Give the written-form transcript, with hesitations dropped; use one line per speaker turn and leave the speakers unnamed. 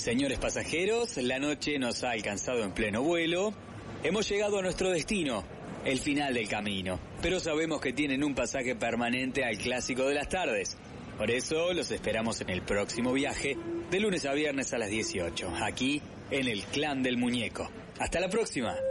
Señores pasajeros, la noche nos ha alcanzado en pleno vuelo. Hemos llegado a nuestro destino, el final del camino. Pero sabemos que tienen un pasaje permanente al clásico de las tardes. Por eso los esperamos en el próximo viaje, de lunes a viernes a las 18, aquí en el Clan del Muñeco. ¡Hasta la próxima!